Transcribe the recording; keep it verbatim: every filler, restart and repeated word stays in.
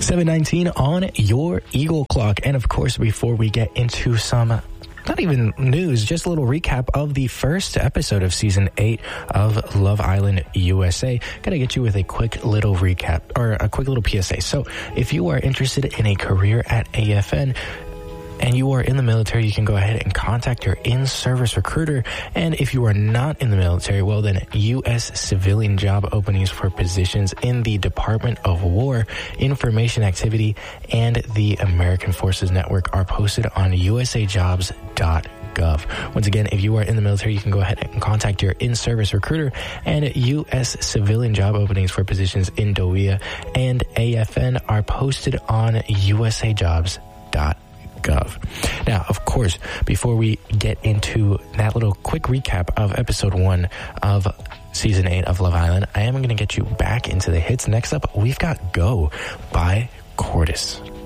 seven nineteen on your Eagle Clock. And of course, before we get into some, not even news, just a little recap of the first episode of season eight of Love Island U S A. Gotta get you with a quick little recap, or a quick little P S A. So if you are interested in a career at A F N, and you are in the military, you can go ahead and contact your in-service recruiter. And if you are not in the military, well then, U S civilian job openings for positions in the Department of War, Information Activity, and the American Forces Network are posted on u s a jobs dot gov. Once again, if you are in the military, you can go ahead and contact your in-service recruiter. And U S civilian job openings for positions in D O E A and A F N are posted on u s a jobs dot gov. Now, of course, before we get into that little quick recap of episode one of season eight of Love Island, I am going to get you back into the hits. Next up, we've got Go by Cordis.